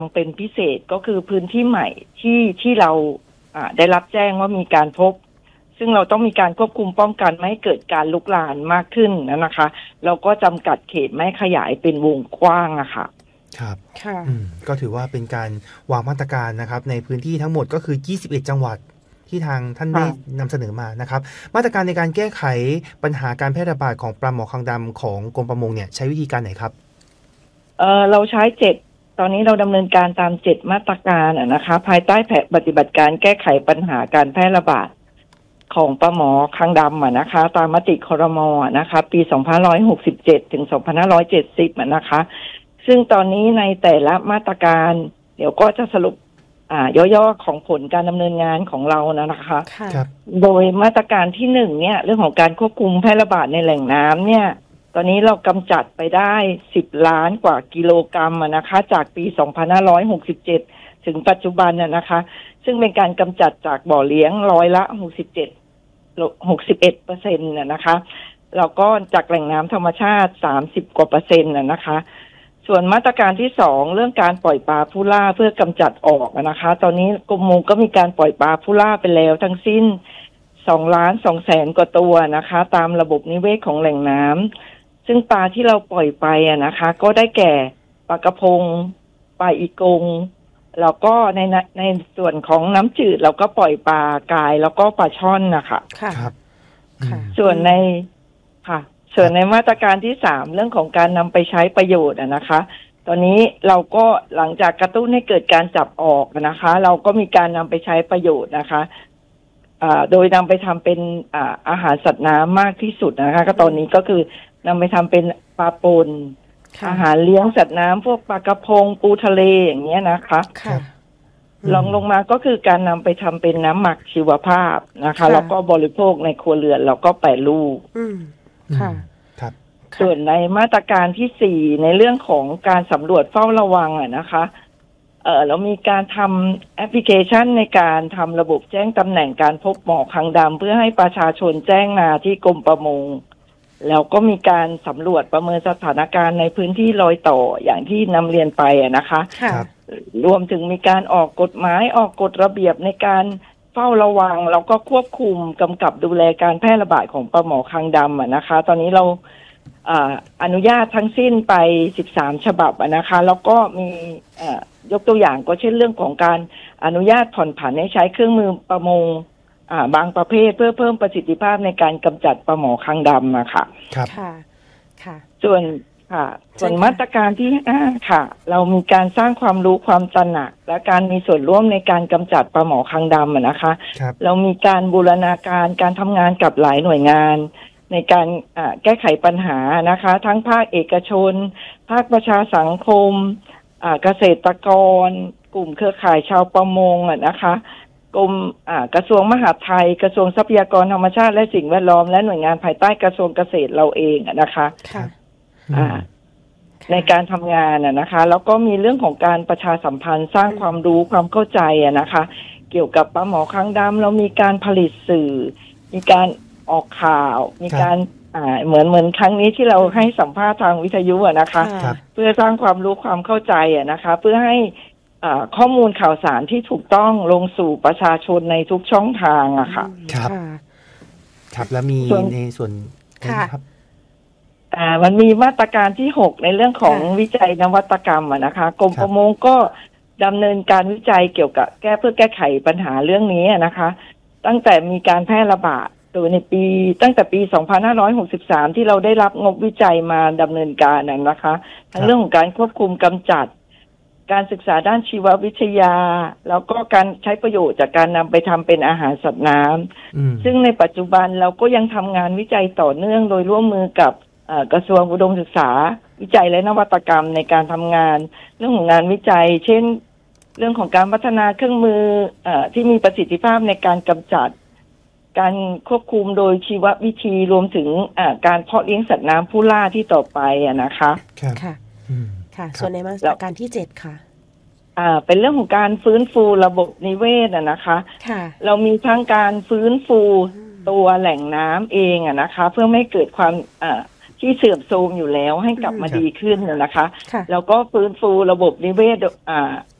เป็นพิเศษก็คือพื้นที่ใหม่ที่เราได้รับแจ้งว่ามีการพบซึ่งเราต้องมีการควบคุมป้องกันไม่ให้เกิดการลุกลามมากขึ้นนะคะเราก็จำกัดเขตไม่ขยายเป็นวงกว้างอะค่ะครับก็ถือว่าเป็นการวางมาตรการนะครับในพื้นที่ทั้งหมดก็คือ21จังหวัดที่ทางท่านได้นำเสนอมานะครับมาตรการในการแก้ไขปัญหาการแพร่ระบาดของปลาหมอคางดำของกรมประมงเนี่ยใช้วิธีการไหนครับเราใช้ตอนนี้เราดำเนินการตาม7มาตรการนะคะภายใต้แผนปฏิบัติการแก้ไขปัญหาการแพร่ระบาดของปลาหมอคางดำนะคะตามมติครม.นะคะปี2567ถึง2570นะคะซึ่งตอนนี้ในแต่ละมาตรการเดี๋ยวก็จะสรุปย่อๆของผลการดำเนินงานของเรานะคะโดยมาตรการที่1เนี่ยเรื่องของการควบคุมแพร่ระบาดในแหล่งน้ำเนี่ยตอนนี้เรากำจัดไปได้10ล้านกว่ากิโลกรัมนะคะจากปี2567ถึงปัจจุบันนะคะซึ่งเป็นการกำจัดจากบ่อเลี้ยง61%นะคะแล้วก็จากแหล่งน้ำธรรมชาติ30กว่า%นะคะส่วนมาตรการที่2เรื่องการปล่อยปลาผู้ล่าเพื่อกำจัดออกนะคะตอนนี้กรมประมงก็มีการปล่อยปลาผู้ล่าไปแล้วทั้งสิ้น2,200,000 กว่าตัวนะคะตามระบบนิเวศของแหล่งน้ำซึ่งปลาที่เราปล่อยไปนะคะก็ได้แก่ปลากระพงปลาอีกงแล้วก็ในส่วนของน้ำจืดเราก็ปล่อยปลากายแล้วก็ปลาช่อนนะคะครับส่วนในมาตรการที่3เรื่องของการนำไปใช้ประโยชน์นะคะตอนนี้เราก็หลังจากกระตุ้นให้เกิดการจับออกนะคะเราก็มีการนำไปใช้ประโยชน์นะคะโดยนำไปทำเป็นอาหารสัตว์น้ำมากที่สุดนะคะก็ตอนนี้ก็คือนำไปทำเป็นปลาปนอาหารเลี้ยงสัตว์น้ำพวกปลากระพงปูทะเลอย่างเงี้ยนะคะลองลงมาก็คือการนำไปทำเป็นน้ำหมักชีวภาพนะคะแล้วก็บริโภคในครัวเรือนแล้วก็แปรรูปส่วนในมาตรการที่4ในเรื่องของการสำรวจเฝ้าระวังนะคะเรามีการทำแอปพลิเคชันในการทำระบบแจ้งตำแหน่งการพบหมอคางดำเพื่อให้ประชาชนแจ้งมาที่กรมประมงแล้วก็มีการสำรวจประเมินสถานการณ์ในพื้นที่รอยต่ออย่างที่นำเรียนไปนะคะรวมถึงมีการออกกฎหมายออกกฎระเบียบในการเฝ้าระวังแล้วก็ควบคุมกำกับดูแลการแพร่ระบาดของปลาหมอคางดำนะคะตอนนี้เราอนุญาตทั้งสิ้นไป13ฉบับนะคะแล้วก็มียกตัวอย่างก็เช่นเรื่องของการอนุญาตผ่อนผันให้ใช้เครื่องมือประมงบางประเภทเพื่อเพิ่มประสิทธิภาพในการกำจัดปลาหมอคางดำนะคะค่ะส่วนมาตรการที่5ค่ะเรามีการสร้างความรู้ความตระหนักและการมีส่วนร่วมในการกำจัดปลาหมอคางดำนะคะเรามีการบูรณาการการทำงานกับหลายหน่วยงานในการแก้ไขปัญหานะคะทั้งภาคเอกชนภาคประชาสังคมเกษตรกรกลุ่มเครือข่ายชาวประมงนะคะกรมกระทรวงมหาดไทยกระทรวงทรัพยากรธรรมชาติและสิ่งแวดล้อมและหน่วยงานภายใต้กระทรวงเกษตรเราเองนะคะในการทำงานนะคะแล้วก็มีเรื่องของการประชาสัมพันธ์สร้างความรู้ความเข้าใจนะคะเกี่ยวกับปลาหมอคางดำเรามีการผลิตสื่อมีการออกข่าวมีการเหมือนครั้งนี้ที่เราให้สัมภาษณ์ทางวิทยุนะคะเพื่อสร้างความรู้ความเข้าใจนะคะเพื่อให้ข้อมูลข่าวสารที่ถูกต้องลงสู่ประชาชนในทุกช่องทางอะค่ะครับแล้วมีในส่วนครับมันมีมาตรการที่6ในเรื่องของวิจัยนวัตกรรมนะคะกรมประมงก็ดำเนินการวิจัยเกี่ยวกับเพื่อแก้ไขปัญหาเรื่องนี้นะคะตั้งแต่มีการแพร่ระบาดโดยตั้งแต่ปี2563ที่เราได้รับงบวิจัยมาดำเนินการนะคะทั้งเรื่องของการควบคุมกำจัดการศึกษาด้านชีววิทยาแล้วก็การใช้ประโยชน์จากการนำไปทำเป็นอาหารสัตว์น้ำซึ่งในปัจจุบันเราก็ยังทำงานวิจัยต่อเนื่องโดยร่วมมือกับกระทรวงอุดมศึกษาวิจัยและนวัตกรรมในการทำงานเรื่องของงานวิจัยเช่นเรื่องของการพัฒนาเครื่องมือที่มีประสิทธิภาพในการกำจัดการควบคุมโดยชีววิธีรวมถึงการเพาะเลี้ยงสัตว์น้ำผู้ล่าที่ต่อไปนะคะค่ะส่วนในมาตรการที่7ค่ะเป็นเรื่องของการฟื้นฟูระบบนิเวศนะคะเรามีทั้งการฟื้นฟูตัวแหล่งน้ำเองนะคะเพื่อไม่เกิดความที่เสื่อมโทรมอยู่แล้วให้กลับมาครับดีขึ้นนะคะค่ะแล้วก็ฟื้นฟูระบบนิเวศ